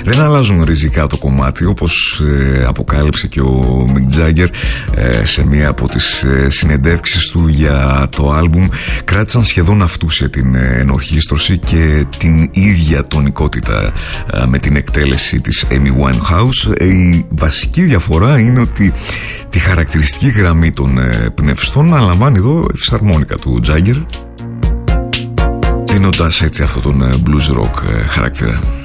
Δεν αλλάζουν ριζικά το κομμάτι, όπως αποκάλυψε και ο Mick Jagger σε μία από τις συνεντεύξεις του για το άλμπουμ. Κράτησαν σχεδόν αυτούσια την ενορχήστρωση και την ίδια τονικότητα με την εκτέλεση της Amy Winehouse. Η βασική διαφορά είναι ότι τη χαρακτηριστική γραμμή των πνευστών αναλαμβάνει εδώ η φυσαρμόνικα του Jagger, δίνοντας έτσι αυτό τον blues rock χαρακτήρα.